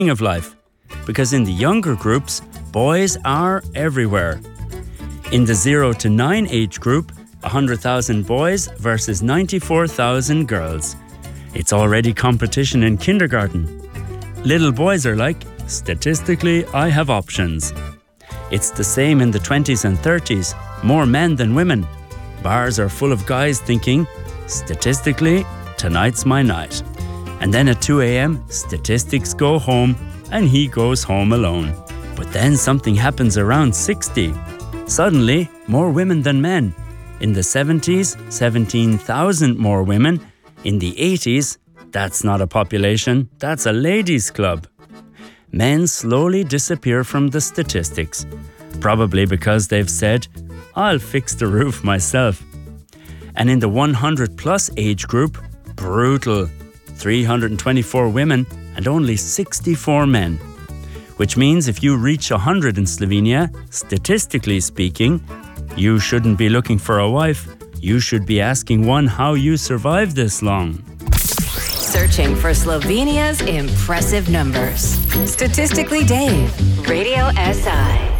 of life, because in the younger groups, boys are everywhere. In the 0 to 9 age group, 100,000 boys versus 94,000 girls. It's already competition in kindergarten. Little boys are like, statistically, I have options. It's the same in the 20s and 30s, more men than women. Bars are full of guys thinking, statistically, tonight's my night. And then at 2 a.m, statistics go home and he goes home alone. But then something happens around 60. Suddenly, more women than men. In the 70s, 17,000 more women. In the 80s, that's not a population, that's a ladies' club. Men slowly disappear from the statistics, probably because they've said, I'll fix the roof myself. And in the 100 plus age group, brutal, 324 women and only 64 men. Which means if you reach 100 in Slovenia, statistically speaking, you shouldn't be looking for a wife, you should be asking one how you survived this long. Searching for Slovenia's impressive numbers. Statistically Dave, Radio SI.